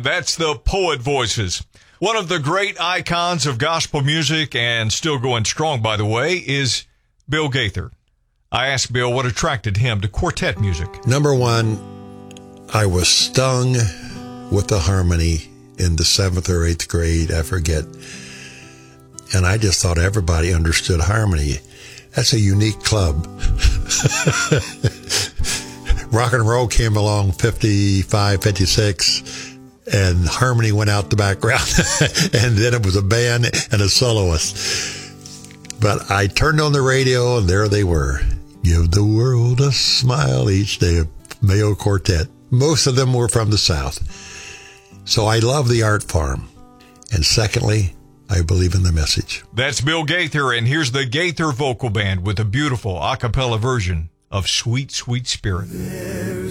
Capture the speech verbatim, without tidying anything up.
That's the Poet Voices. One of the great icons of gospel music, and still going strong, by the way, is Bill Gaither. I asked Bill what attracted him to quartet music. Number one, I was stung with the harmony in the seventh or eighth grade, I forget. And I just thought everybody understood harmony. That's a unique club. Rock and roll came along fifty-five, fifty-six, and harmony went out the background. And then it was a band and a soloist. But I turned on the radio, and there they were. Give the world a smile each day, Mayo Quartet. Most of them were from the South. So I love the art form. And secondly, I believe in the message. That's Bill Gaither, and here's the Gaither Vocal Band with a beautiful a cappella version of Sweet, Sweet Spirit.